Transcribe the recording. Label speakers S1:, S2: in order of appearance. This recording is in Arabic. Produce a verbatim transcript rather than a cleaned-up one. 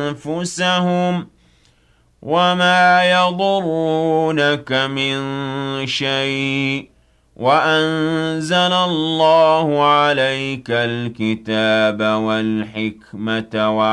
S1: أنفسهم وما يضرونك من شيء وأنزل الله عليك الكتاب والحكمة